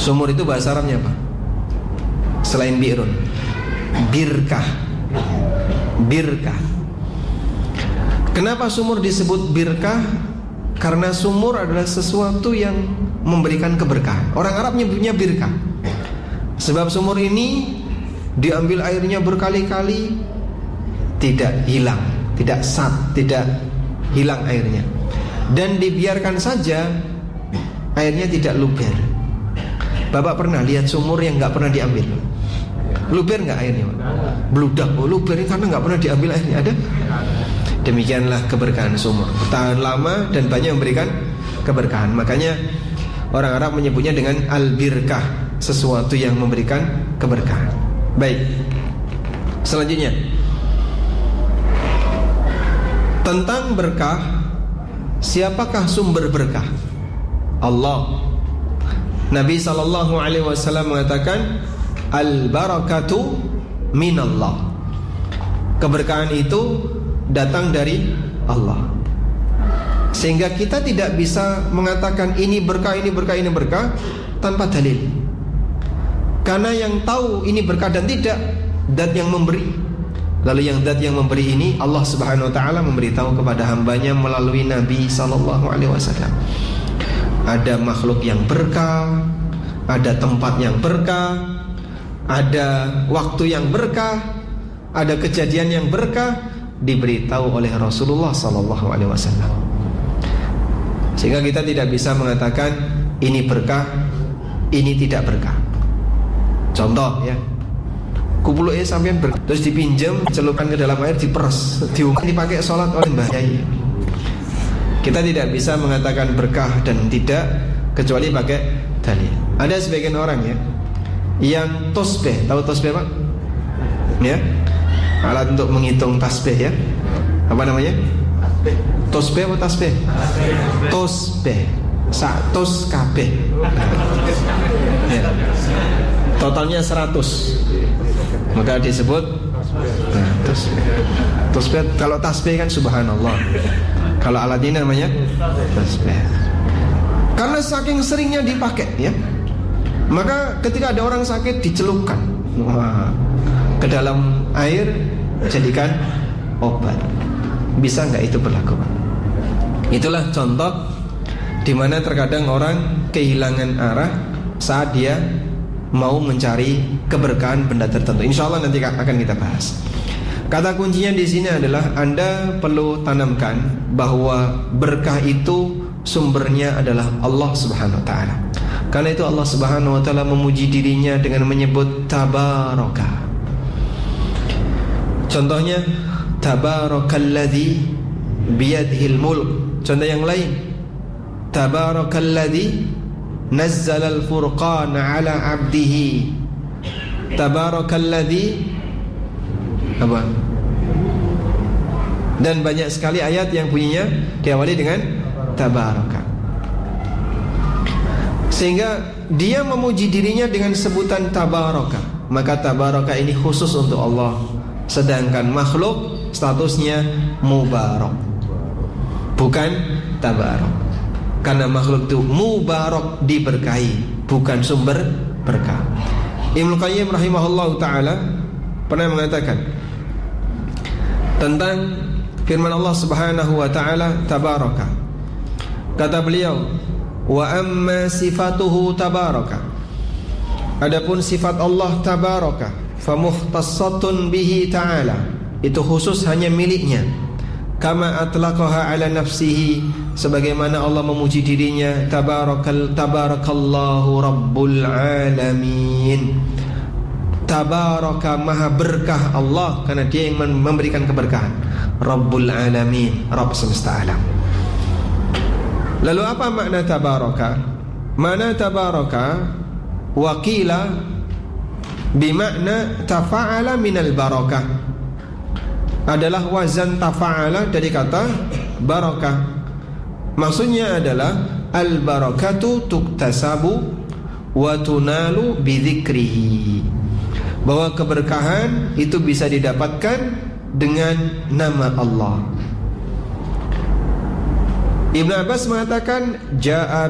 Sumur itu bahasa Arabnya apa? Selain bi'run, birkah. Birkah. Kenapa sumur disebut birkah? Karena sumur adalah sesuatu yang memberikan keberkahan. Orang Arab nyebutnya birkah. Sebab sumur ini diambil airnya berkali-kali, tidak hilang, tidak hilang airnya, dan dibiarkan saja airnya tidak luber. Bapak pernah lihat sumur yang nggak pernah diambil? Luber nggak airnya? Bludak. Oh, luber karena nggak pernah diambil airnya. Ada? Demikianlah keberkahan sumur, bertahan lama dan banyak memberikan keberkahan. Makanya orang Arab menyebutnya dengan al-birkah, sesuatu yang memberikan keberkahan. Baik, selanjutnya tentang berkah. Siapakah sumber berkah? Allah. Nabi SAW mengatakan al-barakatu minallah. Keberkahan itu datang dari Allah. Sehingga kita tidak bisa mengatakan ini berkah, ini berkah, ini berkah tanpa dalil. Karena yang tahu ini berkah dan tidak zat yang memberi. Lalu yang zat yang memberi ini Allah Subhanahu wa taala memberitahu kepada hambanya melalui Nabi sallallahu alaihi wasallam. Ada makhluk yang berkah, ada tempat yang berkah, ada waktu yang berkah, ada kejadian yang berkah, diberitahu oleh Rasulullah sallallahu alaihi wasallam. Sehingga kita tidak bisa mengatakan ini berkah, ini tidak berkah. Contoh ya, kupulu sampean terus dipinjam, celupkan ke dalam air, diperes, dipakai sholat oleh Mbah Yai. Kita tidak bisa mengatakan berkah dan tidak kecuali pakai dalil. Ada sebagian orang ya yang tosbih, tahu tosbih Pak? Ya, alat untuk menghitung tasbih ya. Apa namanya? Tosbih atau tasbih? Tosbih. Satus kabeh. Ya. Totalnya 100. Maka disebut tasbih. Kalau tasbih kan subhanallah. Kalau alat ini namanya tasbih. Karena saking seringnya dipakai ya. Maka ketika ada orang sakit dicelupkan ke dalam air, jadikan obat. Bisa nggak itu berlaku? Itulah contoh di mana terkadang orang kehilangan arah saat dia mau mencari keberkahan benda tertentu. Insya Allah nanti akan kita bahas. Kata kuncinya di sini adalah Anda perlu tanamkan bahwa berkah itu sumbernya adalah Allah Subhanahu Wa Taala. Karena itu Allah Subhanahu Wa Taala memuji dirinya dengan menyebut tabaraka. Contohnya tabarakalladzi biyadihil mulk. Contoh yang lain, tabarakalladzi nazzala al-furqana ala 'abdihi. Tabarakalladzi apa? Dan banyak sekali ayat yang bunyinya diawali dengan tabaraka. Sehingga dia memuji dirinya dengan sebutan tabaraka. Maka tabaraka ini khusus untuk Allah. Sedangkan makhluk statusnya mubarak, bukan tabarak. Karena makhluk itu mubarak, diberkahi, bukan sumber berkah. Ibnu Qayyim rahimahullahu ta'ala pernah mengatakan tentang firman Allah Subhanahu wa ta'ala tabaraka. Kata beliau, wa amma sifatuhu tabaraka. Adapun sifat Allah tabaraka, famukhtassatun bihi ta'ala, itu khusus hanya miliknya. Kama atlaqaha ala nafsihi, sebagaimana Allah memuji dirinya, tabarakallahu rabbul alamin. Tabaraka, maha berkah Allah, karena dia yang memberikan keberkahan. Rabbul alamin, Rabb semesta alam. Lalu apa makna tabaraka? Makna tabaraka waqila bimakna tafa'ala minal barakah, adalah wazan tafa'ala dari kata barakah. Maksudnya adalah al-barakatu tuktasabu wa tunalu bidzikrihi, bahwa keberkahan itu bisa didapatkan dengan nama Allah. Ibnu Abbas mengatakan ja'a